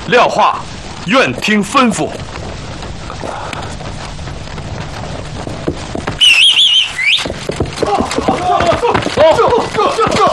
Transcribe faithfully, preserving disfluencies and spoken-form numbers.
廖化，愿听吩咐。 走走走走！